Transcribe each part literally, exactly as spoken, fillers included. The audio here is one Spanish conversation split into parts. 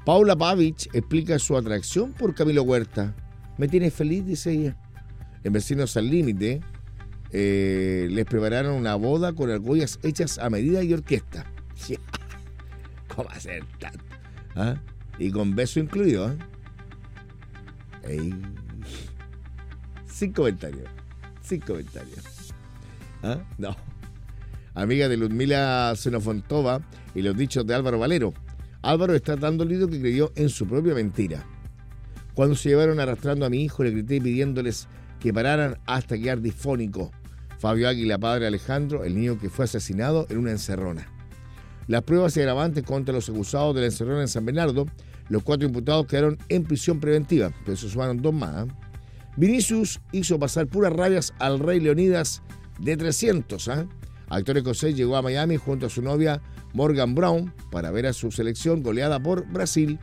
Paula Pavich explica su atracción por Camilo Huerta. Me tiene feliz, dice ella. En Vecinos al Límite eh, les prepararon una boda con argollas hechas a medida y orquesta. ¿Cómo hacer tanto? ¿Ah? Y con beso incluido. ¿eh? Ey. Sin comentarios. Sin comentarios. ¿Ah? No. Amiga de Ludmila Xenofontova y los dichos de Álvaro Valero. Álvaro está tan dolido que creyó en su propia mentira. Cuando se llevaron arrastrando a mi hijo, le grité pidiéndoles que pararan hasta quedar disfónico. Fabio Águila, padre de Alejandro, el niño que fue asesinado en una encerrona. Las pruebas y agravantes contra los acusados de la encerrona en San Bernardo, los cuatro imputados quedaron en prisión preventiva, pero se sumaron dos más. ¿eh? Vinicius hizo pasar puras rabias al rey Leonidas de trescientos. ¿eh? Actor escocés llegó a Miami junto a su novia Morgan Brown para ver a su selección goleada por Brasil.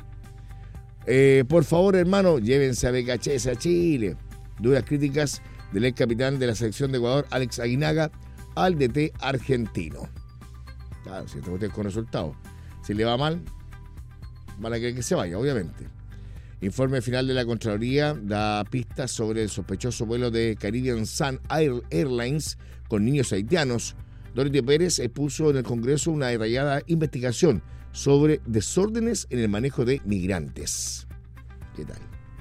Eh, por favor, hermano, llévense a Becachese a Chile. Duras críticas del ex capitán de la selección de Ecuador, Alex Aguinaga, al D T argentino. Claro, si usted con resultados. Si le va mal, van a querer que se vaya, obviamente. Informe final de la Contraloría da pistas sobre el sospechoso vuelo de Caribbean Sun Airlines con niños haitianos. Dorothy Pérez expuso en el Congreso una detallada investigación sobre desórdenes en el manejo de migrantes. ¿Qué tal?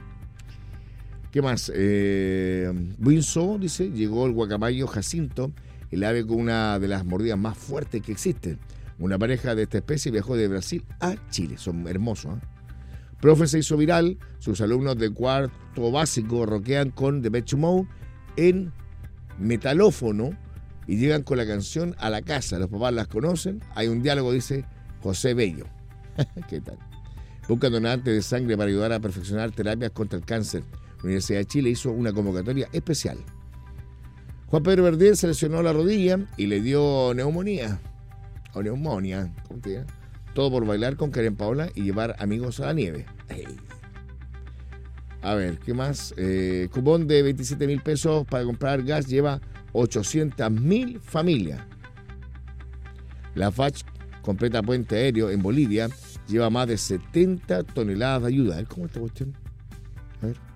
¿Qué más? Eh, Windsor, dice, llegó el guacamayo Jacinto, el ave con una de las mordidas más fuertes que existen. Una pareja de esta especie viajó de Brasil a Chile. Son hermosos, ¿eh? Profe se hizo viral, sus alumnos de cuarto básico rockean con Depeche Mode en metalófono y llegan con la canción a la casa. Los papás las conocen. Hay un diálogo, dice José Bello. ¿Qué tal? Buscan donantes de sangre para ayudar a perfeccionar terapias contra el cáncer. La Universidad de Chile hizo una convocatoria especial. Juan Pedro Verdier se lesionó la rodilla y le dio neumonía. O neumonía, ¿cómo te llamas? Todo por bailar con Karen Paola y llevar amigos a la nieve. Hey. A ver, ¿qué más? Eh, cupón de veintisiete mil pesos para comprar gas lleva ochocientas mil familias. La F A C completa puente aéreo en Bolivia, lleva más de setenta toneladas de ayuda. A ver, ¿cómo es esta cuestión? A ver.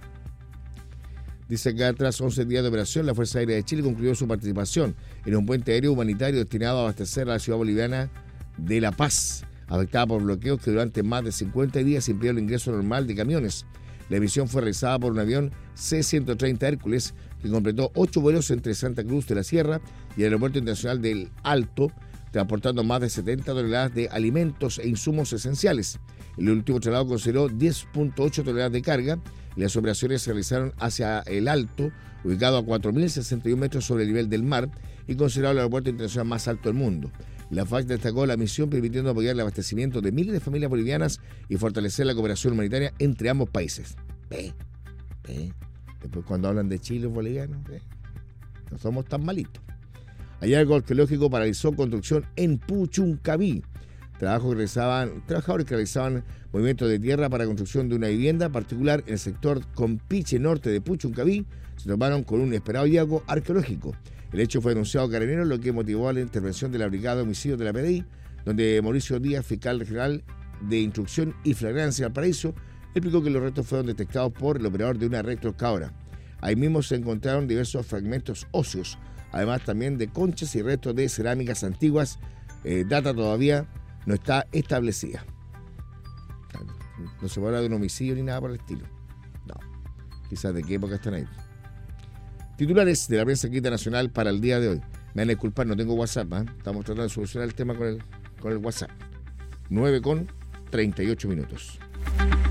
Dice que tras once días de operación, la Fuerza Aérea de Chile concluyó su participación en un puente aéreo humanitario destinado a abastecer a la ciudad boliviana de La Paz, afectada por bloqueos que durante más de cincuenta días impidieron el ingreso normal de camiones. La emisión fue realizada por un avión C ciento treinta Hércules que completó ocho vuelos entre Santa Cruz de la Sierra y el Aeropuerto Internacional del Alto, transportando más de setenta toneladas de alimentos e insumos esenciales. El último traslado consideró diez punto ocho toneladas de carga y las operaciones se realizaron hacia el Alto, ubicado a cuatro mil sesenta y un metros sobre el nivel del mar y considerado el aeropuerto internacional más alto del mundo. La F A C destacó la misión permitiendo apoyar el abastecimiento de miles de familias bolivianas y fortalecer la cooperación humanitaria entre ambos países. ¿Ve? ¿Ve? Después cuando hablan de Chile, bolivianos, ¿ve? No somos tan malitos. Hallazgo arqueológico paralizó construcción en Puchuncaví. Trabajos que realizaban, trabajadores que realizaban movimientos de tierra para construcción de una vivienda particular en el sector Compiche Norte de Puchuncaví se toparon con un inesperado hallazgo arqueológico. El hecho fue denunciado a Carabineros, lo que motivó a la intervención de la Brigada de Homicidios de la P D I, donde Mauricio Díaz, fiscal regional de Instrucción y Flagrancia de Valparaíso, explicó que los restos fueron detectados por el operador de una retroexcavadora. Ahí mismo se encontraron diversos fragmentos óseos, además también de conchas y restos de cerámicas antiguas. Eh, data todavía no está establecida. No se habla de un homicidio ni nada por el estilo. No. Quizás de qué época están ahí. Titulares de la prensa escrita nacional para el día de hoy. Me van a disculpar, no tengo WhatsApp. ¿eh? Estamos tratando de solucionar el tema con el, con el WhatsApp. nueve con treinta y ocho minutos.